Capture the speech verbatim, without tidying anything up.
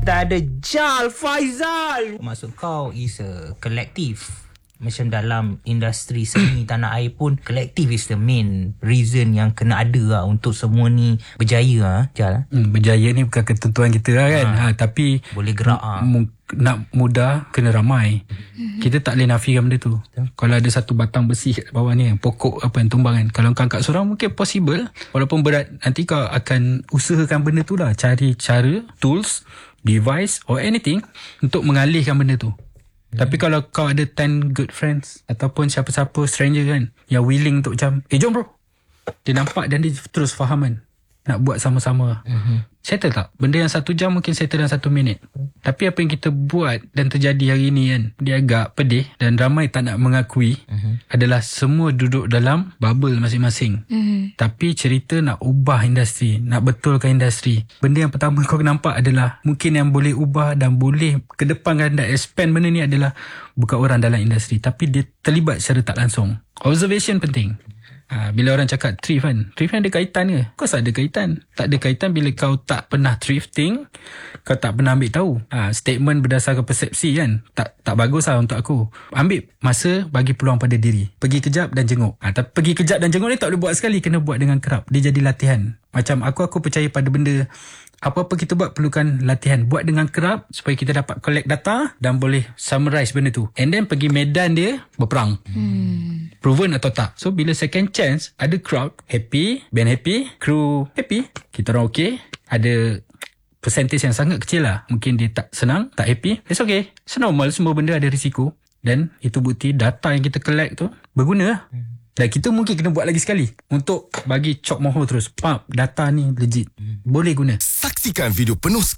Tak ada Jal Faizal. Maksud kau is a collective. Macam dalam industri seni tanah air pun, collective is the main reason yang kena ada lah untuk semua ni berjaya lah, Jal. Hmm, berjaya ni bukan ketentuan kita lah kan. Ha. Ha, tapi boleh gerak lah. M- nak mudah kena ramai. Mm-hmm. Kita tak boleh nafikan benda tu. Betul. Kalau ada satu batang besi kat bawah ni, pokok apa yang tumbang kan, kalau kau angkat seorang mungkin possible, walaupun berat. Nanti kau akan usahakan benda tu lah, cari cara, tools, device or anything untuk mengalihkan benda tu. Hmm. Tapi kalau kau ada ten good friends ataupun siapa-siapa stranger kan yang willing untuk macam, eh jom bro, dia nampak dan dia terus faham kan, nak buat sama-sama. Hmm. Settle tak? Benda yang satu jam mungkin settle dalam satu minit. Tapi apa yang kita buat dan terjadi hari ni kan, dia agak pedih dan ramai tak nak mengakui. Uh-huh. Adalah semua duduk dalam bubble masing-masing. Uh-huh. Tapi cerita nak ubah industri, nak betulkan industri. Benda yang pertama kau nampak adalah mungkin yang boleh ubah dan boleh kedepankan dan expand benda ni adalah bukan orang dalam industri, tapi dia terlibat secara tak langsung. Observation penting. Ha, bila orang cakap thrift kan, thrift ada kaitan ke? Of course ada kaitan. Tak ada kaitan bila kau tak pernah thrifting, kau tak pernah ambil tahu. Ha, statement berdasarkan persepsi kan, tak tak bagus lah untuk aku. Ambil masa, bagi peluang pada diri. Pergi kejap dan jenguk. Ha, tapi pergi kejap dan jenguk ni tak boleh buat sekali, kena buat dengan kerap. Dia jadi latihan. Macam aku, aku percaya pada benda, apa-apa kita buat perlukan latihan. Buat dengan kerap supaya kita dapat collect data dan boleh summarize benda tu. And then pergi medan dia berperang. Hmm. Proven atau tak. So bila second chance, ada crowd happy, band happy, crew happy, kita orang okay. Ada percentage yang sangat kecil lah, mungkin dia tak senang, tak happy. It's okay. It's normal, semua benda ada risiko. Dan itu bukti data yang kita collect tu berguna lah. Hmm. Dan kita mungkin kena buat lagi sekali untuk bagi cop mohon terus. Pap, data ni legit. Boleh guna. Saksikan video penuh